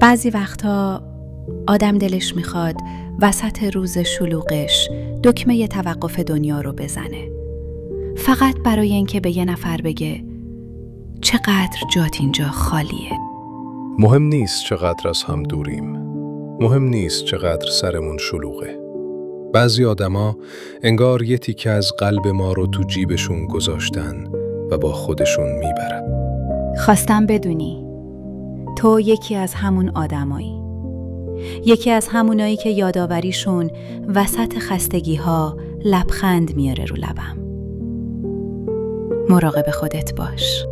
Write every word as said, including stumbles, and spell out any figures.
بعضی وقتا آدم دلش میخواد وسط روز شلوغش دکمه توقف دنیا رو بزنه، فقط برای اینکه به یه نفر بگه چقدر جات اینجا خالیه. مهم نیست چقدر از هم دوریم، مهم نیست چقدر سرمون شلوغه. بعضی آدما انگار یه تیکه از قلب ما رو تو جیبشون گذاشتن و با خودشون میبرن. خواستم بدونی تو یکی از همون آدمایی، یکی از همونایی که یاداوریشون وسط خستگی ها لبخند میاره رو لبم. مراقب خودت باش.